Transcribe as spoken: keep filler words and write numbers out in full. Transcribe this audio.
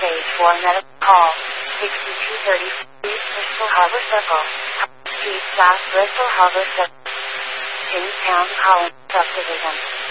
Stage four medical call. sixty-two thirty Bristol Harbor Circle. Street South Bristol Harbor Circle. Jamestown College Subdivision.